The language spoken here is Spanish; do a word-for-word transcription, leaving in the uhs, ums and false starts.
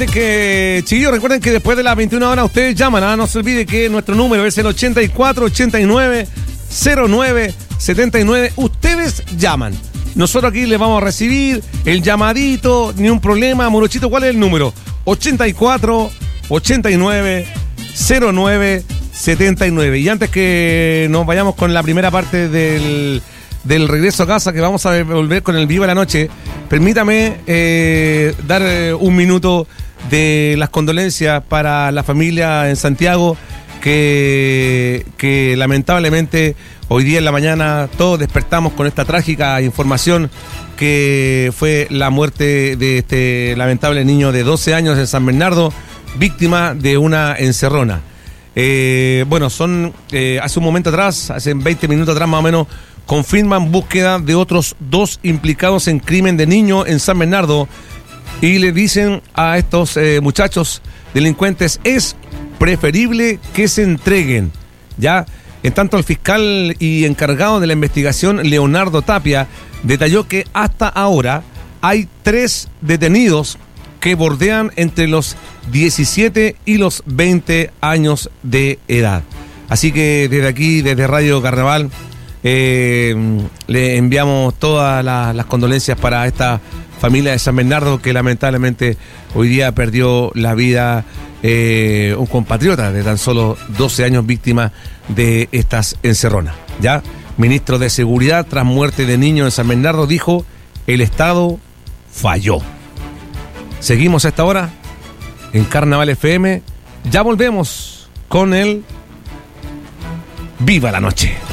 Que, chiquillos, recuerden que después de las veintiuna horas ustedes llaman, ¿ah? No se olvide que nuestro número es el ochenta y cuatro ochenta y nueve cero nueve setenta y nueve. Ustedes llaman. Nosotros aquí les vamos a recibir el llamadito, ni un problema. Morochito, ¿cuál es el número? ochenta y cuatro ochenta y nueve cero nueve setenta y nueve. Y antes que nos vayamos con la primera parte del, del regreso a casa, que vamos a volver con el Viva la Noche, permítame eh, dar eh, un minuto de las condolencias para la familia en Santiago, que, que lamentablemente hoy día en la mañana todos despertamos con esta trágica información que fue la muerte de este lamentable niño de doce años en San Bernardo, víctima de una encerrona. Eh, bueno, son eh, hace un momento atrás, hace veinte minutos atrás más o menos, confirman búsqueda de otros dos implicados en crimen de niño en San Bernardo. Y le dicen a estos eh, muchachos delincuentes, es preferible que se entreguen. Ya, en tanto el fiscal y encargado de la investigación, Leonardo Tapia, detalló que hasta ahora hay tres detenidos que bordean entre los diecisiete y los veinte años de edad. Así que desde aquí, desde Radio Carnaval, eh, le enviamos todas la, las condolencias para esta familia de San Bernardo, que lamentablemente hoy día perdió la vida eh, un compatriota de tan solo doce años, víctima de estas encerronas. Ya, ministro de Seguridad, tras muerte de niño en San Bernardo, dijo: el Estado falló. Seguimos a esta hora en Carnaval F M. Ya volvemos con el Viva la Noche.